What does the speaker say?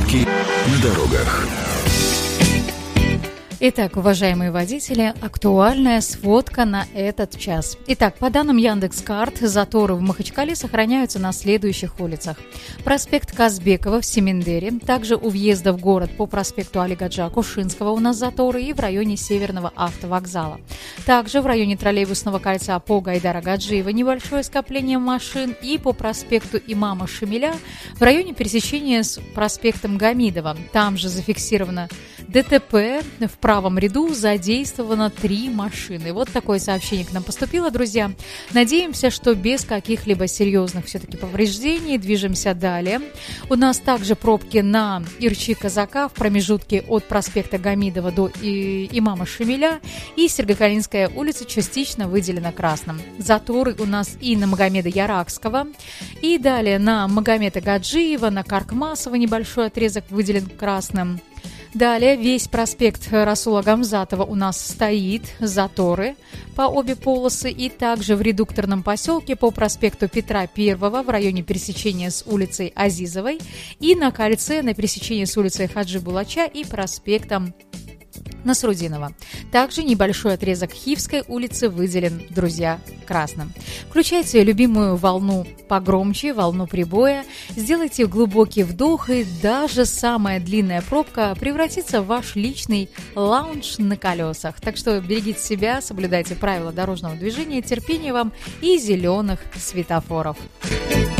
Пробки на дорогах. Итак, уважаемые водители, актуальная сводка на этот час. Итак, по данным Яндекс.Карт, заторы в Махачкале сохраняются на следующих улицах. Проспект Казбекова в Семендере, также у въезда в город по проспекту Алигаджа Кушинского у нас заторы и в районе Северного автовокзала. Также в районе троллейбусного кольца по Гайдара Гаджиева небольшое скопление машин и по проспекту Имама Шамиля в районе пересечения с проспектом Гамидова. Там же зафиксировано ДТП, в правом ряду задействовано 3 машины. Вот такое сообщение к нам поступило, друзья. Надеемся, что без каких-либо серьезных все-таки повреждений. Движемся далее. У нас также пробки на Ирчи-Казака в промежутке от проспекта Гамидова до Имама Шамиля, и Сергокалинская улица частично выделена красным. Заторы у нас и на Магомеда Яракского, и далее на Магомеда Гаджиева, на Каркмасова небольшой отрезок выделен красным. Далее весь проспект Расула Гамзатова у нас стоит, заторы по обе полосы, и также в редукторном поселке по проспекту Петра I в районе пересечения с улицей Азизовой и на кольце на пересечении с улицей Хаджи Булача и проспектом Насрудинова. Также небольшой отрезок Хивской улицы выделен, друзья, красным. Включайте любимую волну погромче, волну прибоя, сделайте глубокий вдох, и даже самая длинная пробка превратится в ваш личный лаунж на колесах. Так что берегите себя, соблюдайте правила дорожного движения, терпения вам и зеленых светофоров.